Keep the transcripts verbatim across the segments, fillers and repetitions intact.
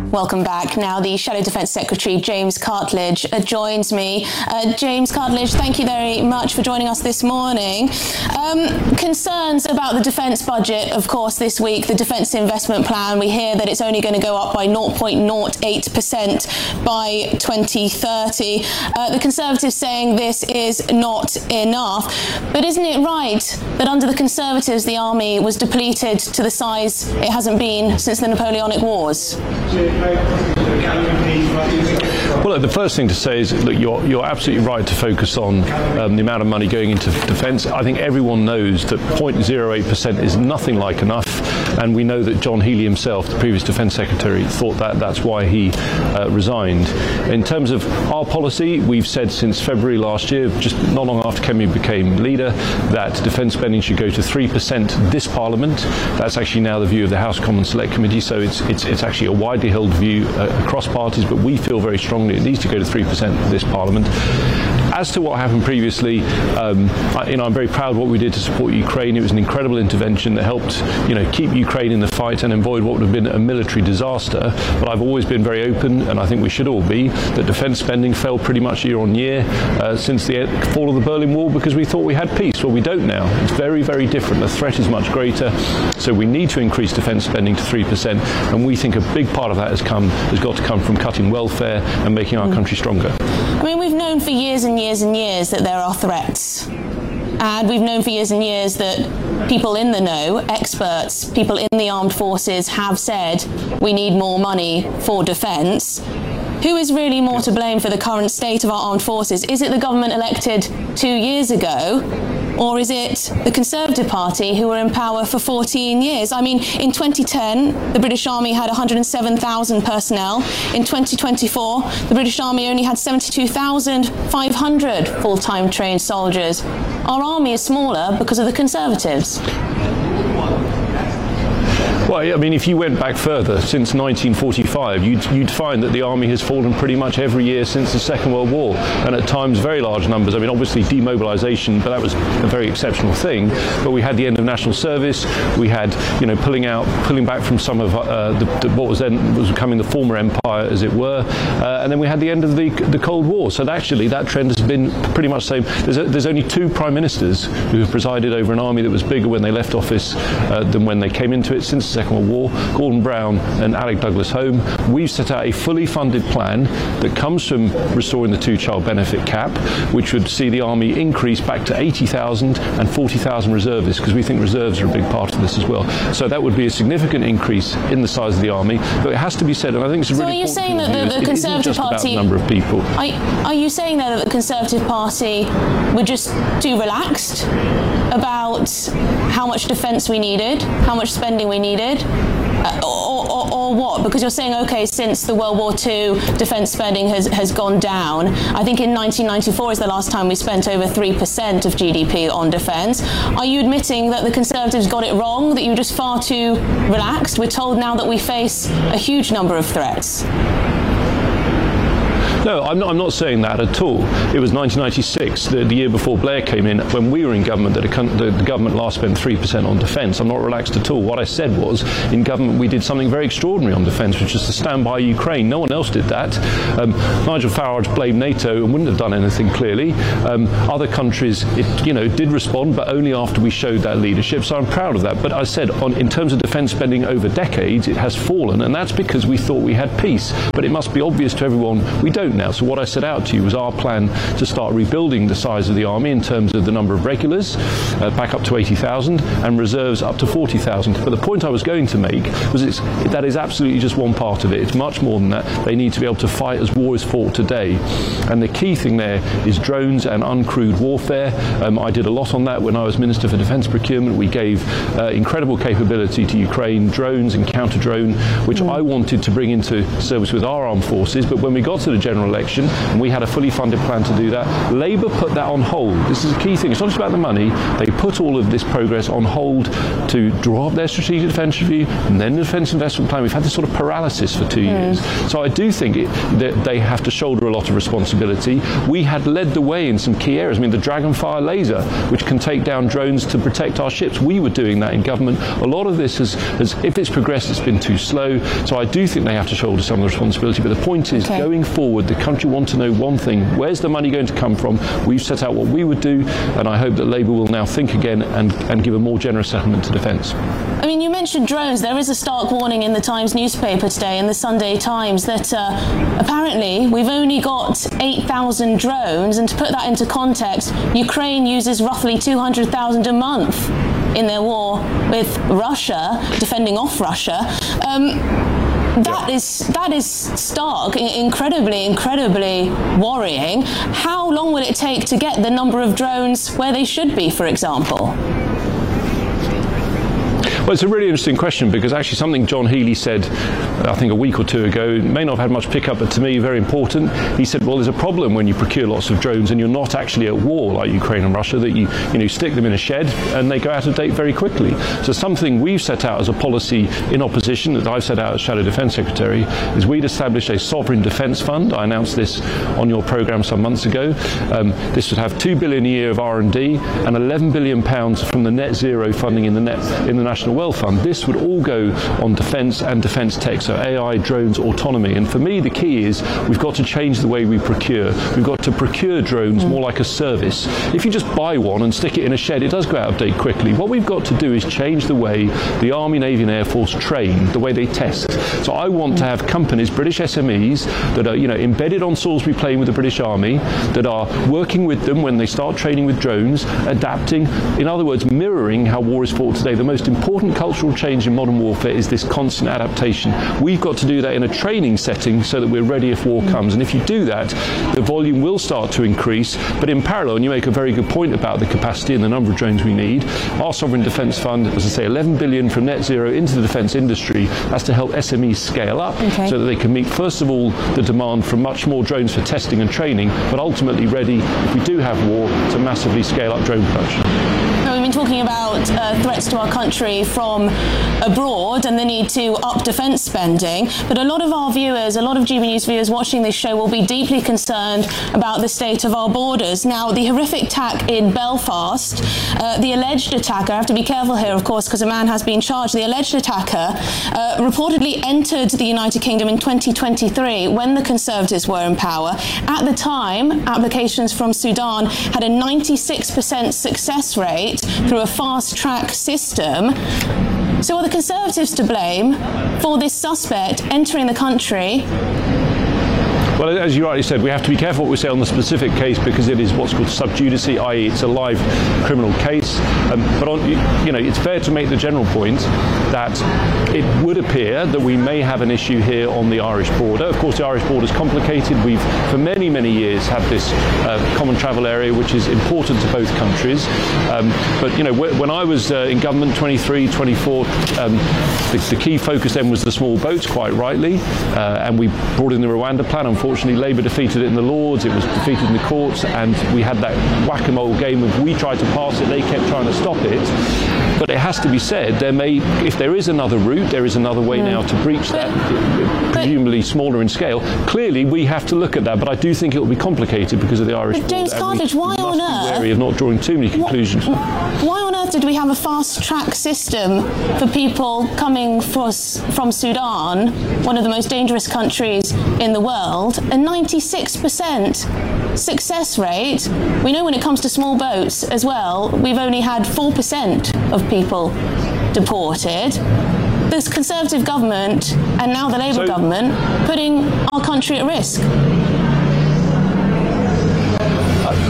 Welcome back. Now, the Shadow Defence Secretary, James Cartledge, uh, joins me. Uh, James Cartledge, thank you very much for joining us this morning. Um, concerns about the defence budget, of course, this week, the Defence Investment Plan. We hear that it's only going to go up by zero point zero eight percent by twenty thirty. Uh, the Conservatives saying this is not enough. But isn't it right that under the Conservatives, the army was depleted to the size it hasn't been since the Napoleonic Wars? Well, look, the first thing to say is, look, you're, you're absolutely right to focus on um, the amount of money going into defence. I think everyone knows that zero point zero eight percent is nothing like enough, and we know that John Healey himself, the previous Defence Secretary, thought that that's why he uh, resigned. In terms of our policy, we've said since February last year, just not long after Kemi became leader, that defence spending should go to three percent this Parliament. That's actually now the view of the House Commons Select Committee, so it's, it's, it's actually a widely held view uh, across parties, but we feel very strongly it needs to go to three percent this Parliament. As to what happened previously, um, I, you know, I'm very proud of what we did to support Ukraine. It was an incredible intervention that helped, you know, keep Ukraine in the fight and avoid what would have been a military disaster. But I've always been very open, and I think we should all be, that defence spending fell pretty much year on year uh, since the fall of the Berlin Wall, because we thought we had peace. Well, we don't now. It's very, very different. The threat is much greater. So we need to increase defence spending to three percent, and we think a big part of that has come has got to come from cutting welfare and making our country stronger. I mean, we've known for years and years and years that there are threats. And we've known for years and years that people in the know, experts, people in the armed forces have said we need more money for defence. Who is really more to blame for the current state of our armed forces? Is it the government elected two years ago? Or is it the Conservative Party who were in power for fourteen years? I mean, in twenty ten, the British Army had one hundred seven thousand personnel. In twenty twenty-four, the British Army only had seventy-two thousand five hundred full-time trained soldiers. Our army is smaller because of the Conservatives. Well, I mean, if you went back further, since nineteen forty-five, you'd, you'd find that the army has fallen pretty much every year since the Second World War, and at times very large numbers. I mean, obviously demobilisation, but that was a very exceptional thing. But we had the end of national service, we had, you know, pulling out, pulling back from some of uh, the, the, what was then was becoming the former empire, as it were, uh, and then we had the end of the the Cold War. So actually, that trend has been pretty much the same. There's, a, there's only two prime ministers who have presided over an army that was bigger when they left office uh, than when they came into it since the Second World War, Gordon Brown and Alec Douglas Home. We've set out a fully funded plan that comes from restoring the two-child benefit cap, which would see the army increase back to eighty thousand and forty thousand reservists, because we think reserves are a big part of this as well. So that would be a significant increase in the size of the army. But it has to be said, and I think it's a so really are you saying that the, the it Conservative just Party about the number of people. Are, are you saying that the Conservative Party were just too relaxed about how much defence we needed, how much spending we needed? Uh, or, or, or what? Because you're saying, okay, since the World War Two, defence spending has, has gone down. I think in nineteen ninety-four is the last time we spent over three percent of G D P on defence. Are you admitting that the Conservatives got it wrong, that you're just far too relaxed? We're told now that we face a huge number of threats. No, I'm not, I'm not saying that at all. It was nineteen ninety-six, the, the year before Blair came in, when we were in government, that a, the, the government last spent three percent on defence. I'm not relaxed at all. What I said was, in government, we did something very extraordinary on defence, which is to stand by Ukraine. No one else did that. Um, Nigel Farage blamed NATO and wouldn't have done anything, clearly. Um, other countries, it, you know, did respond, but only after we showed that leadership. So I'm proud of that. But I said, on, in terms of defence spending over decades, it has fallen, and that's because we thought we had peace. But it must be obvious to everyone we don't now. So what I set out to you was our plan to start rebuilding the size of the army in terms of the number of regulars, uh, back up to eighty thousand, and reserves up to forty thousand. But the point I was going to make was it's, that is absolutely just one part of it. It's much more than that. They need to be able to fight as war is fought today. And the key thing there is drones and uncrewed warfare. Um, I did a lot on that when I was Minister for Defence Procurement. We gave uh, incredible capability to Ukraine, drones and counter-drone, which mm. I wanted to bring into service with our armed forces. But when we got to the General general election, and we had a fully funded plan to do that. Labour put that on hold. This is a key thing. It's not just about the money. They put all of this progress on hold to draw up their strategic defence review and then the defence investment plan. We've had this sort of paralysis for two mm. years. So I do think it, that they have to shoulder a lot of responsibility. We had led the way in some key areas. I mean, the Dragonfire laser, which can take down drones to protect our ships. We were doing that in government. A lot of this has, has if it's progressed, it's been too slow. So I do think they have to shoulder some of the responsibility. But the point is, okay. going forward, the country want to know one thing: where's the money going to come from? We've set out what we would do, and I hope that Labour will now think again and, and give a more generous settlement to defence. I mean, you mentioned drones. There is a stark warning in the Times newspaper today, in the Sunday Times, that uh, apparently we've only got eight thousand drones, and to put that into context, Ukraine uses roughly two hundred thousand a month in their war with Russia, defending off Russia. Um, That yeah. is that is stark, incredibly, incredibly worrying. How long will it take to get the number of drones where they should be, for example? Well, it's a really interesting question, because actually something John Healey said, I think a week or two ago, may not have had much pickup, but to me very important. He said, well, there's a problem when you procure lots of drones and you're not actually at war like Ukraine and Russia, that you, you know, stick them in a shed and they go out of date very quickly. So something we've set out as a policy in opposition, that I've set out as Shadow Defence Secretary, is we'd established a sovereign defence fund. I announced this on your programme some months ago. Um, this would have two billion pounds a year of R and D and eleven billion pounds from the net zero funding in the, net, in the National Wealth Fund. This would all go on defence and defence tech, so A I, drones, autonomy. And for me, the key is we've got to change the way we procure. We've got to procure drones more like a service. If you just buy one and stick it in a shed, it does go out of date quickly. What we've got to do is change the way the Army, Navy and Air Force train, the way they test. So I want to have companies, British S M Es, that are, you know, embedded on Salisbury Plain with the British Army, that are working with them when they start training with drones, adapting, in other words, mirroring how war is fought today. The most important cultural change in modern warfare is this constant adaptation. We've got to do that in a training setting so that we're ready if war comes. And if you do that, the volume will start to increase. But in parallel, and you make a very good point about the capacity and the number of drones we need, our Sovereign Defence Fund, as I say, eleven billion dollars from net zero into the defence industry, has to help S M Es scale up okay. so that they can meet, first of all, the demand for much more drones for testing and training, but ultimately ready, if we do have war, to massively scale up drone production. We've been talking about uh, threats to our country from abroad and the need to up defence spending, but a lot of our viewers, a lot of G B News viewers watching this show will be deeply concerned about the state of our borders. Now, the horrific attack in Belfast, uh, the alleged attacker, I have to be careful here, of course, because a man has been charged, the alleged attacker uh, reportedly entered the United Kingdom in twenty twenty-three when the Conservatives were in power. At the time, applications from Sudan had a ninety-six percent success rate through a fast-track system. So are the Conservatives to blame for this suspect entering the country? Well, as you rightly said, we have to be careful what we say on the specific case, because it is what's called sub judice, that is it's a live criminal case. Um, but on, you know, it's fair to make the general point that it would appear that we may have an issue here on the Irish border. Of course, the Irish border is complicated. We've, for many, many years, had this uh, common travel area, which is important to both countries. Um, but, you know, when I was uh, in government, twenty-three, twenty-four, um, the, the key focus then was the small boats, quite rightly, uh, and we brought in the Rwanda plan. Unfortunately, Unfortunately, Labour defeated it in the Lords, it was defeated in the courts, and we had that whack-a-mole game of we tried to pass it, they kept trying to stop it. But it has to be said, there may, if there is another route, there is another way mm. now to breach that, presumably smaller in scale. Clearly, we have to look at that, but I do think it will be complicated because of the Irish border. James Cartledge, why on earth? Be wary of not drawing too many conclusions. Why on earth did we have a fast-track system for people coming for, from Sudan, one of the most dangerous countries in the world? A ninety-six percent success rate. We know when it comes to small boats as well, we've only had four percent of people deported. This Conservative government and now the Labour so, government putting our country at risk. Look,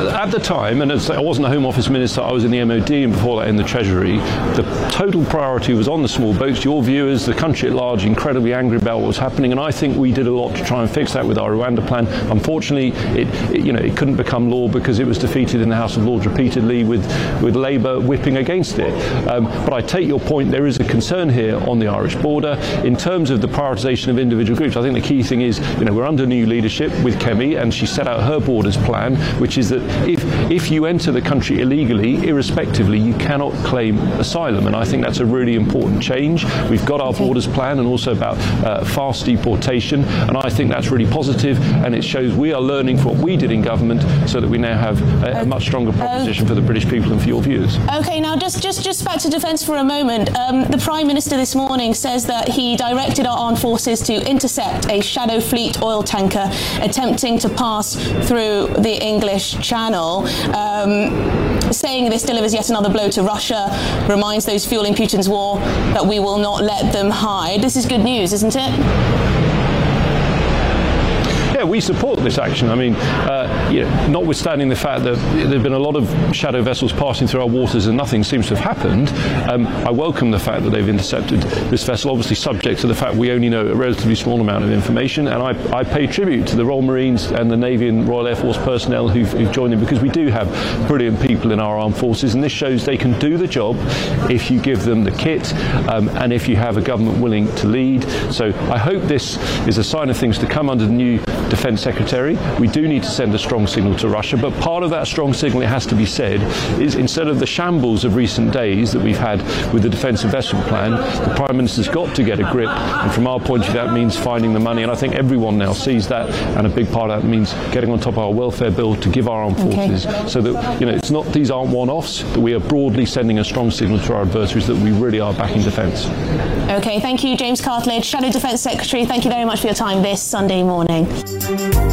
at the time, and as I wasn't a Home Office Minister, I was in the M O D and before that in the Treasury, the total priority was on the small boats. Your viewers, the country at large, incredibly angry about what was happening, and I think we did a lot to try and fix that with our Rwanda plan. Unfortunately, it, it you know it couldn't become law because it was defeated in the House of Lords repeatedly, with with Labour whipping against it. Um, but I take your point. There is a concern here on the Irish border in terms of the prioritisation of individual groups. I think the key thing is, you know, we're under new leadership with Kemi, and she set out her borders plan, which is that if if you enter the country illegally, irrespectively, you cannot claim asylum, and I think that's a really important change. We've got our borders plan and also about uh, fast deportation, and I think that's really positive, and it shows we are learning from what we did in government so that we now have a, a much stronger proposition for the British people and for your viewers. Okay, now just just just back to defence for a moment. Um, the Prime Minister this morning says that he directed our armed forces to intercept a Shadow Fleet oil tanker attempting to pass through the English Channel, um, saying this delivers yet another blow to Russia, reminds those fueling Putin's war that we will not let them hide. This is good news, isn't it? Yeah, we support this action. I mean, uh, you know, notwithstanding the fact that there have been a lot of shadow vessels passing through our waters and nothing seems to have happened, um, I welcome the fact that they've intercepted this vessel, obviously subject to the fact we only know a relatively small amount of information, and I, I pay tribute to the Royal Marines and the Navy and Royal Air Force personnel who've, who've joined in, because we do have brilliant people in our armed forces, and this shows they can do the job if you give them the kit um, and if you have a government willing to lead. So I hope this is a sign of things to come under the new Defence Secretary. We do need to send a strong signal to Russia, but part of that strong signal, it has to be said, is instead of the shambles of recent days that we've had with the Defence Investment Plan, the Prime Minister's got to get a grip, and from our point of view that means finding the money, and I think everyone now sees that, and a big part of that means getting on top of our welfare bill to give our armed forces, okay, so that, you know, it's not, these aren't one-offs, that we are broadly sending a strong signal to our adversaries that we really are backing defence. Okay, thank you, James Cartledge, Shadow Defence Secretary. Thank you very much for your time this Sunday morning.